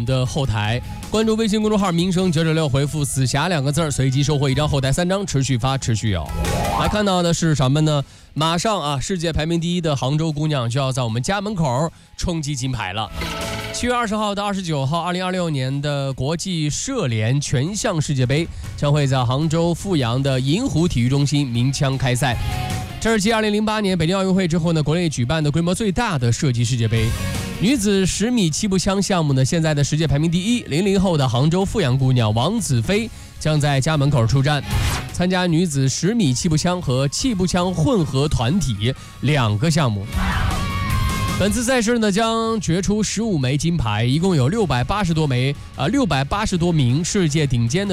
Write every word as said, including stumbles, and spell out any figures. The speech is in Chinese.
们的后台，关注微信公众号民生九九六，回复死侠两个字，随机收获一张后台三张，持续发持续有。来看到的是什么呢？马上啊，世界排名第一的杭州姑娘就要在我们家门口冲击金牌了。七月二十号到二十九号，二零二六年的国际射联全项世界杯将会在杭州富阳的银湖体育中心鸣枪开赛。这是继二零零八年北京奥运会之后呢，国内举办的规模最大的射击世界杯。女子十米气步枪项目呢，现在的世界排名第一，零零后的杭州富阳姑娘王子飞将在家门口出战，参加女子十米气步枪和气步枪混合团体两个项目。本次赛事呢将决出十五枚金牌，一共有六百八十多枚，呃，六百八十多名世界顶尖的